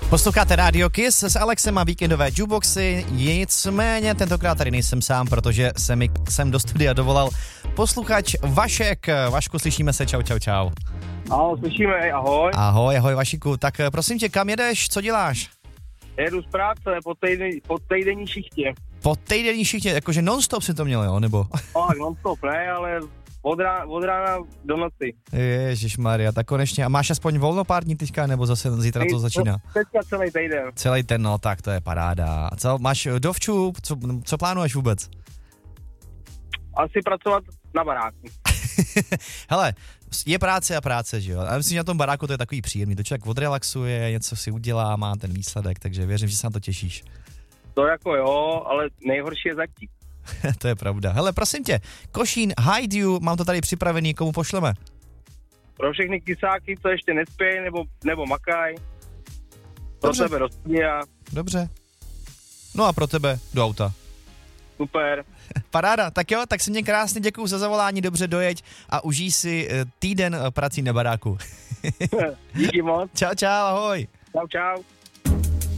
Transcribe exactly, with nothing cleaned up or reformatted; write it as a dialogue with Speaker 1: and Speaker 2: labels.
Speaker 1: Posloucháte Radio Kiss s Alexem a víkendové jukeboxy, nicméně tentokrát tady nejsem sám, protože se mi sem do studia dovolal posluchač Vašek. Vašku, slyšíme se, čau, čau, čau.
Speaker 2: Ahoj, slyšíme, ahoj.
Speaker 1: Ahoj, ahoj Vašiku, tak prosím tě, kam jedeš, co děláš?
Speaker 2: Jedu z práce po, týden, po týdenní šichtě.
Speaker 1: Po týdenní šichtě, jakože non-stop si to měl, jo, nebo?
Speaker 2: Tak, non-stop ne, ale od rána, od rána do noci.
Speaker 1: Ježišmarja, tak konečně. A máš aspoň volno pár dní teďka, nebo zase zítra to začíná?
Speaker 2: Teďka celý týden.
Speaker 1: Celý ten, no tak to je paráda. A co, máš dovču, co, co plánuješ vůbec?
Speaker 2: Asi pracovat na baráku.
Speaker 1: Hele, je práce a práce, že jo? A myslím, že na tom baráku to je takový příjemný. To člověk odrelaxuje, něco si udělá, má ten výsledek, takže věřím, že se na to těšíš.
Speaker 2: To jako jo, ale nejhorší je začít.
Speaker 1: To je pravda. Hele, prosím tě, Košín, Hide You, mám to tady připravený, komu pošleme?
Speaker 2: Pro všechny kysáky, co ještě nespějí, nebo, nebo makaj. Pro
Speaker 1: Dobře.
Speaker 2: tebe do studia.
Speaker 1: Dobře. No a pro tebe do auta.
Speaker 2: Super.
Speaker 1: Paráda, tak jo, tak si mě krásně děkuju za zavolání, dobře dojeď a užij si týden prací na baráku.
Speaker 2: Díky moc.
Speaker 1: Čau, čau, ahoj.
Speaker 2: Čau, čau.